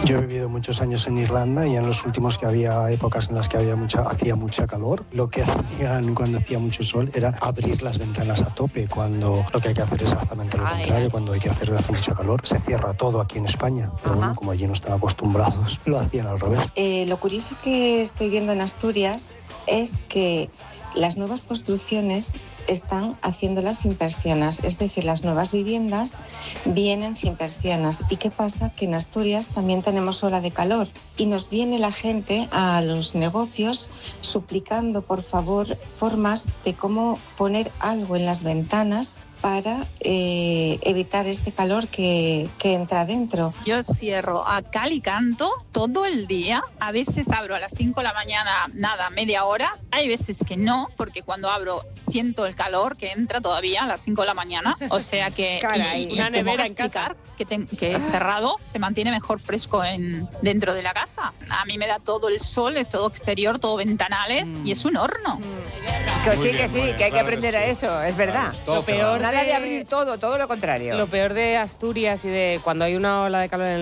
Yo he vivido muchos años en Irlanda y en los últimos que había épocas en las que hacía mucha calor, lo que hacían cuando hacía mucho sol era abrir las ventanas a tope, cuando lo que hay que hacer es exactamente lo contrario, cuando hay que hace mucho calor, se cierra todo aquí en España, pero bueno, como allí no están acostumbrados, lo hacían al revés. Lo curioso que estoy viendo en Asturias es que las nuevas construcciones están haciéndolas sin persianas, es decir, las nuevas viviendas vienen sin persianas. ¿Y qué pasa? Que en Asturias también tenemos ola de calor y nos viene la gente a los negocios suplicando, por favor, formas de cómo poner algo en las ventanas para evitar este calor que entra dentro. Yo cierro a cal y canto todo el día. A veces abro a las 5 de la mañana, nada, media hora. Hay veces que no, porque cuando abro siento el calor que entra todavía a las 5 de la mañana. O sea que... Caray, una nevera en casa. Que es cerrado, se mantiene mejor fresco dentro de la casa. A mí me da todo el sol, es todo exterior, todo ventanales y es un horno. Que sí, que hay que aprender a eso, es verdad. Lo peor nada de abrir todo lo contrario. Lo peor de Asturias y de cuando hay una ola de calor en el